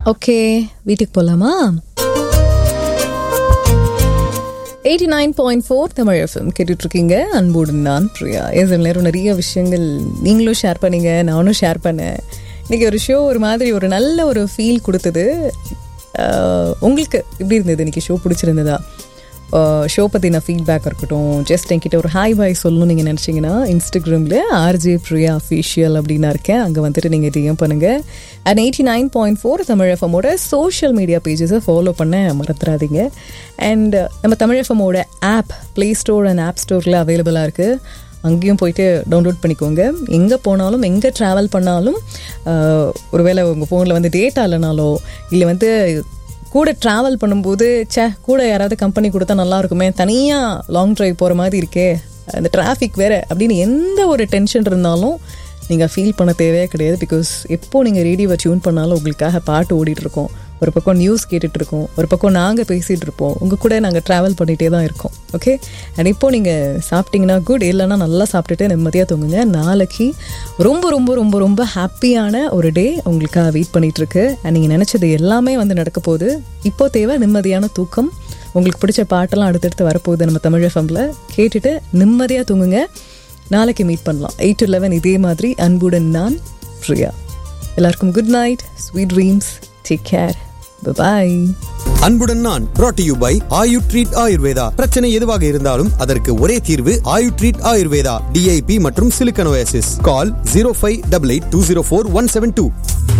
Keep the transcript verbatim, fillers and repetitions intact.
Okay, வீட்டுக்கு போலாமா? Eighty nine point four Tamil FM கேட்டுட்டு இருக்கீங்க. அன்போடு நான் பிரியா. எஸ் நேரம் நிறைய விஷயங்கள் நீங்களும் ஷேர் பண்ணீங்க, நானும் ஷேர் பண்ணேன். இன்னைக்கு ஒரு ஷோ ஒரு மாதிரி ஒரு நல்ல ஒரு ஃபீல் கொடுத்தது. உங்களுக்கு எப்படி இருந்தது? இன்னைக்கு ஷோ பிடிச்சிருந்ததா? ஷோ பற்றின ஃபீட்பேக் இருக்கட்டும், ஜஸ்ட் என்கிட்ட ஒரு ஹாய் பாய் சொல்லணும்னு நீங்கள் நினச்சிங்கன்னா இன்ஸ்டாகிராமில் ஆர்ஜே பிரியா அஃபீஷியல் அப்படின்னா இருக்கேன். அங்கே வந்துட்டு நீங்கள் டிஎம் பண்ணுங்கள். And eighty nine point four Tamil எஃப்எம்மோட social media பேஜஸை follow பண்ண மறந்துடாதீங்க. அண்ட் நம்ம Tamil எஃப்எம்மோட app play store and half ஸ்டோரில் அவைலபிளாக இருக்குது. அங்கேயும் போயிட்டு டவுன்லோட் பண்ணிக்கோங்க. எங்கே போனாலும், எங்கே ட்ராவல் பண்ணாலும், ஒருவேளை உங்கள் ஃபோனில் வந்து டேட்டா இல்லைனாலோ, இல்லை வந்து கூட ட்ராவல் பண்ணும்போது சே கூட யாராவது கம்பெனி கொடுத்தா நல்லா இருக்குமே, தனியாக லாங் ட்ரைவ் போகிற மாதிரி இருக்கே, அந்த டிராஃபிக் வேறு அப்படின்னு எந்த ஒரு டென்ஷன் இருந்தாலும் நீங்கள் ஃபீல் பண்ண தேவையே கிடையாது. பிகாஸ் எப்போது நீங்கள் ரேடியோவை டியூன் பண்ணாலும் உங்களுக்காக பாட்டு ஓடிட்டுருக்கோம், ஒரு பக்கம் நியூஸ் கேட்டுட்ருக்கோம், ஒரு பக்கம் நாங்கள் பேசிகிட்டு இருப்போம், உங்கள் கூட நாங்கள் ட்ராவல் பண்ணிகிட்டே தான் இருக்கோம். ஓகே, அண்ட் இப்போது நீங்கள் சாப்பிட்டீங்கன்னா குட், இல்லைன்னா நல்லா சாப்பிட்டுட்டு நிம்மதியாக தூங்குங்க. நாளைக்கு ரொம்ப ரொம்ப ரொம்ப ரொம்ப ஹாப்பியான ஒரு டே உங்களுக்காக வெயிட் பண்ணிகிட்ருக்கு. அண்ட் நீங்கள் நினச்சது எல்லாமே வந்து நடக்க போகுது. இப்போ தேவை நிம்மதியான தூக்கம். உங்களுக்கு பிடிச்ச பாட்டெல்லாம் அடுத்தடுத்து வரப்போகுது நம்ம தமிழ் எஃப்எம்ல. கேட்டுட்டு நிம்மதியாக தூங்குங்க. நாளைக்கு மீட் பண்ணலாம் எயிட் டு லெவன் இதே மாதிரி. அன்புடன் நான் பிரியா. எல்லாருக்கும் good night, sweet dreams, take care, by. அன்புடன் நான் brought to you by Ayu treat Ayurveda. பிரச்சனை எதுவாக இருந்தாலும் அதற்கு ஒரே தீர்வு ஆயு ட்ரீட் ஆயுர்வேதா. டிஐபி மற்றும் சிலிக்கனோசிஸ். கால் zero five eight eight two zero four one seven two.